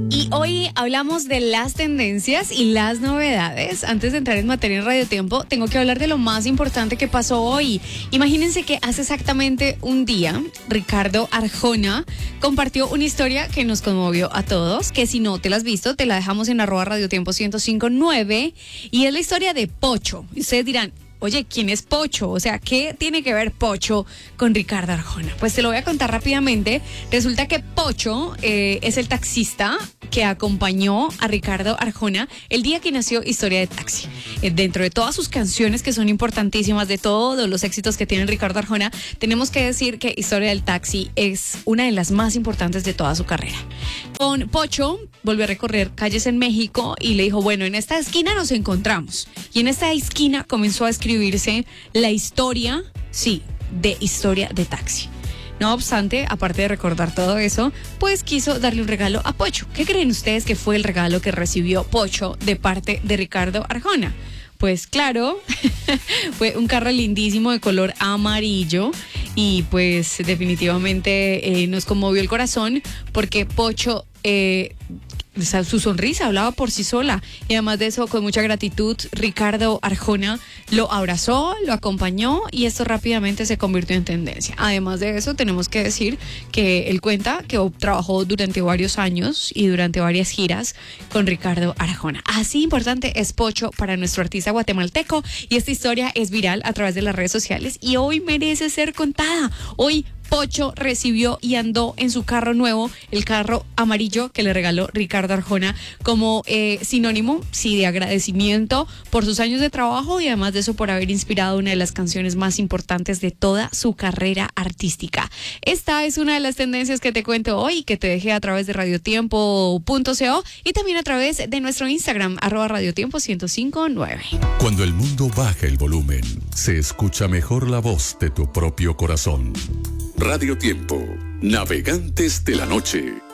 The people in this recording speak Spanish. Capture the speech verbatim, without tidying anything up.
Y hoy hablamos de las tendencias y las novedades. Antes de entrar en materia en Radio Tiempo, tengo que hablar de lo más importante que pasó hoy. Imagínense que hace exactamente un día, Ricardo Arjona compartió una historia que nos conmovió a todos, que si no te la has visto, te la dejamos en arroba Radio Tiempo ciento cinco punto nueve, y es la historia de Pocho. Y ustedes dirán, oye, ¿quién es Pocho? O sea, ¿qué tiene que ver Pocho con Ricardo Arjona? Pues te lo voy a contar rápidamente. Resulta que Pocho eh, es el taxista que acompañó a Ricardo Arjona el día que nació Historia de Taxi. Eh, dentro de todas sus canciones que son importantísimas, de todos los éxitos que tiene Ricardo Arjona, tenemos que decir que Historia del Taxi es una de las más importantes de toda su carrera. Con Pocho volvió a recorrer calles en México y le dijo, bueno, en esta esquina nos encontramos. Y en esta esquina comenzó a escribirse la historia, sí, de Historia de Taxi. No obstante, aparte de recordar todo eso, pues quiso darle un regalo a Pocho. ¿Qué creen ustedes que fue el regalo que recibió Pocho de parte de Ricardo Arjona? Pues claro, fue un carro lindísimo de color amarillo y pues definitivamente eh, nos conmovió el corazón porque Pocho... Eh, su sonrisa hablaba por sí sola, y además de eso, con mucha gratitud, Ricardo Arjona lo abrazó, lo acompañó, y esto rápidamente se convirtió en tendencia. Además de eso, tenemos que decir que él cuenta que trabajó durante varios años y durante varias giras con Ricardo Arjona. Así importante es Pocho para nuestro artista guatemalteco, y esta historia es viral a través de las redes sociales y hoy merece ser contada. Hoy Pocho recibió y andó en su carro nuevo, el carro amarillo que le regaló Ricardo Arjona, como eh, sinónimo, sí, de agradecimiento por sus años de trabajo y además de eso por haber inspirado una de las canciones más importantes de toda su carrera artística. Esta es una de las tendencias que te cuento hoy, que te dejé a través de radiotiempo punto co y también a través de nuestro Instagram, arroba radiotiempo ciento cinco punto nueve. Cuando el mundo baja el volumen, se escucha mejor la voz de tu propio corazón. Radio Tiempo, navegantes de la noche.